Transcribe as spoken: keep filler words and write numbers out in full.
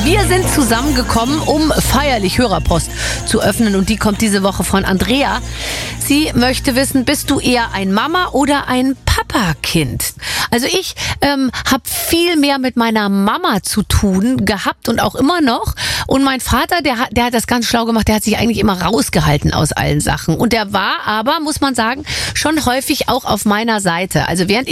Wir sind zusammengekommen, um feierlich Hörerpost zu öffnen und die kommt diese Woche von Andrea. Sie möchte wissen, bist du eher ein Mama- oder ein Papa-Kind? Also ich ähm, habe viel mehr mit meiner Mama zu tun gehabt und auch immer noch. Und mein Vater, der hat, der hat das ganz schlau gemacht, der hat sich eigentlich immer rausgehalten aus allen Sachen. Und der war aber, muss man sagen, schon häufig auch auf meiner Seite. Also während ich